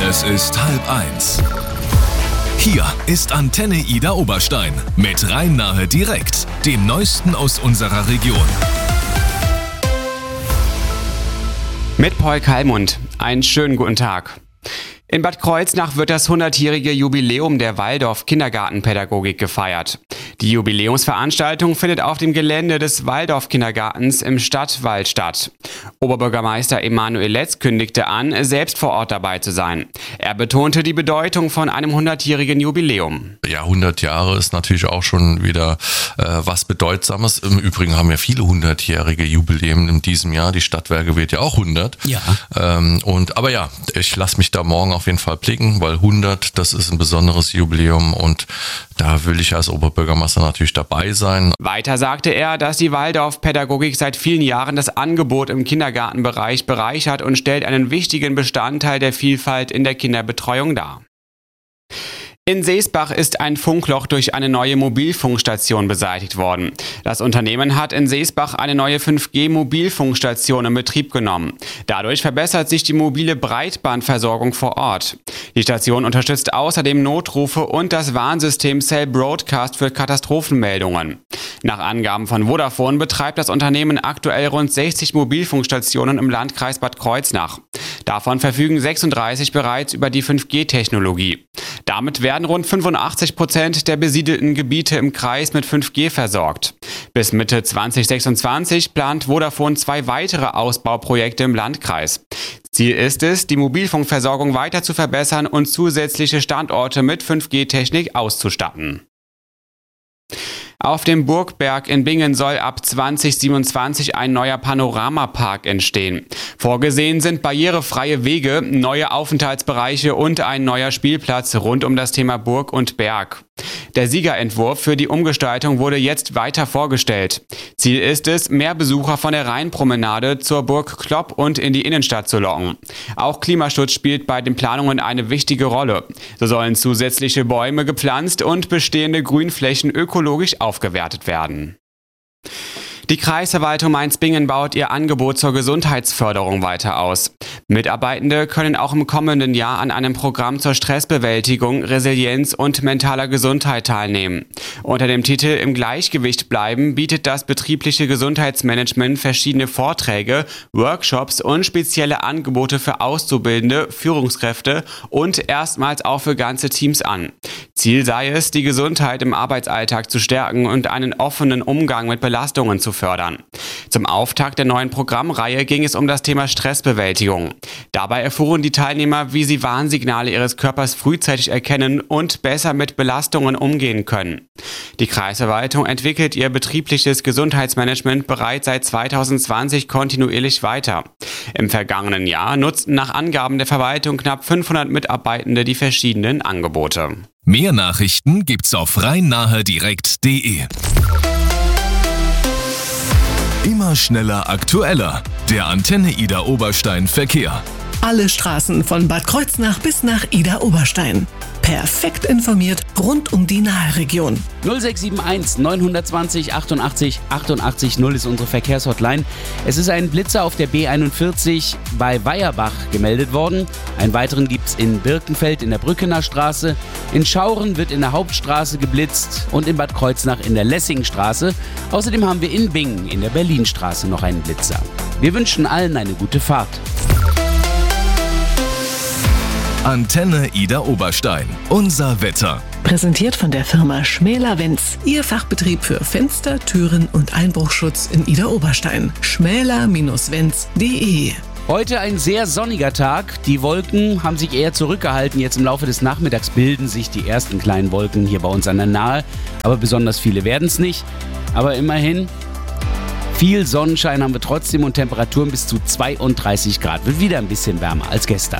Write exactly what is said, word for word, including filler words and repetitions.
Es ist halb eins. Hier ist Antenne Ida Oberstein mit Rhein-Nahe direkt, dem Neuesten aus unserer Region. Mit Paul Kallmund. Einen schönen guten Tag. In Bad Kreuznach wird das hundertjährige Jubiläum der Waldorf-Kindergartenpädagogik gefeiert. Die Jubiläumsveranstaltung findet auf dem Gelände des Waldorf-Kindergartens im Stadtwald statt. Oberbürgermeister Emanuel Letz kündigte an, selbst vor Ort dabei zu sein. Er betonte die Bedeutung von einem hundertjährigen Jubiläum. Ja, hundert Jahre ist natürlich auch schon wieder äh, was Bedeutsames. Im Übrigen haben ja viele hundertjährige Jubiläen in diesem Jahr. Die Stadtwerke wird ja auch hundert. Ja. Ähm, und, aber ja, ich lasse mich da morgen auf jeden Fall blicken, weil hundert, das ist ein besonderes Jubiläum und da will ich als Oberbürgermeister natürlich dabei sein. Weiter sagte er, dass die Waldorf-Pädagogik seit vielen Jahren das Angebot im Kindergartenbereich bereichert und stellt einen wichtigen Bestandteil der Vielfalt in der Kinderbetreuung dar. In Seesbach ist ein Funkloch durch eine neue Mobilfunkstation beseitigt worden. Das Unternehmen hat in Seesbach eine neue fünf G Mobilfunkstation in Betrieb genommen. Dadurch verbessert sich die mobile Breitbandversorgung vor Ort. Die Station unterstützt außerdem Notrufe und das Warnsystem Cell Broadcast für Katastrophenmeldungen. Nach Angaben von Vodafone betreibt das Unternehmen aktuell rund sechzig Mobilfunkstationen im Landkreis Bad Kreuznach. Davon verfügen sechsunddreißig bereits über die fünf G Technologie. Damit werden rund fünfundachtzig Prozent der besiedelten Gebiete im Kreis mit fünf G versorgt. Bis Mitte zwanzig sechsundzwanzig plant Vodafone zwei weitere Ausbauprojekte im Landkreis. Ziel ist es, die Mobilfunkversorgung weiter zu verbessern und zusätzliche Standorte mit fünf G Technik auszustatten. Auf dem Burgberg in Bingen soll ab zwanzig siebenundzwanzig ein neuer Panoramapark entstehen. Vorgesehen sind barrierefreie Wege, neue Aufenthaltsbereiche und ein neuer Spielplatz rund um das Thema Burg und Berg. Der Siegerentwurf für die Umgestaltung wurde jetzt weiter vorgestellt. Ziel ist es, mehr Besucher von der Rheinpromenade zur Burg Klopp und in die Innenstadt zu locken. Auch Klimaschutz spielt bei den Planungen eine wichtige Rolle. So sollen zusätzliche Bäume gepflanzt und bestehende Grünflächen ökologisch aufgewertet werden. Die Kreisverwaltung Mainz-Bingen baut ihr Angebot zur Gesundheitsförderung weiter aus. Mitarbeitende können auch im kommenden Jahr an einem Programm zur Stressbewältigung, Resilienz und mentaler Gesundheit teilnehmen. Unter dem Titel Im Gleichgewicht bleiben bietet das betriebliche Gesundheitsmanagement verschiedene Vorträge, Workshops und spezielle Angebote für Auszubildende, Führungskräfte und erstmals auch für ganze Teams an. Ziel sei es, die Gesundheit im Arbeitsalltag zu stärken und einen offenen Umgang mit Belastungen zu fördern. Zum Auftakt der neuen Programmreihe ging es um das Thema Stressbewältigung. Dabei erfuhren die Teilnehmer, wie sie Warnsignale ihres Körpers frühzeitig erkennen und besser mit Belastungen umgehen können. Die Kreisverwaltung entwickelt ihr betriebliches Gesundheitsmanagement bereits seit zweitausendzwanzig kontinuierlich weiter. Im vergangenen Jahr nutzten nach Angaben der Verwaltung knapp fünfhundert Mitarbeitende die verschiedenen Angebote. Mehr Nachrichten gibt's auf rhein-nahe direkt punkt de. Immer schneller, aktueller. Der Antenne Ida Oberstein Verkehr. Alle Straßen von Bad Kreuznach bis nach Ida Oberstein. Perfekt informiert rund um die Naheregion. null sechs sieben eins neun zwei null achtundachtzig achtundachtzig null ist unsere Verkehrshotline. Es ist ein Blitzer auf der B einundvierzig bei Weierbach gemeldet worden. Einen weiteren gibt es in Birkenfeld in der Brückener Straße. In Schauren wird in der Hauptstraße geblitzt und in Bad Kreuznach in der Lessingstraße. Außerdem haben wir in Bingen in der Berlinstraße noch einen Blitzer. Wir wünschen allen eine gute Fahrt. Antenne Ida Oberstein. Unser Wetter. Präsentiert von der Firma Schmäler-Wenz. Ihr Fachbetrieb für Fenster, Türen und Einbruchschutz in Ida Oberstein. schmäler Wenz punkt de. Heute ein sehr sonniger Tag. Die Wolken haben sich eher zurückgehalten. Jetzt im Laufe des Nachmittags bilden sich die ersten kleinen Wolken hier bei uns an der Nahe. Aber besonders viele werden es nicht. Aber immerhin, viel Sonnenschein haben wir trotzdem und Temperaturen bis zu zweiunddreißig Grad. Wird wieder ein bisschen wärmer als gestern.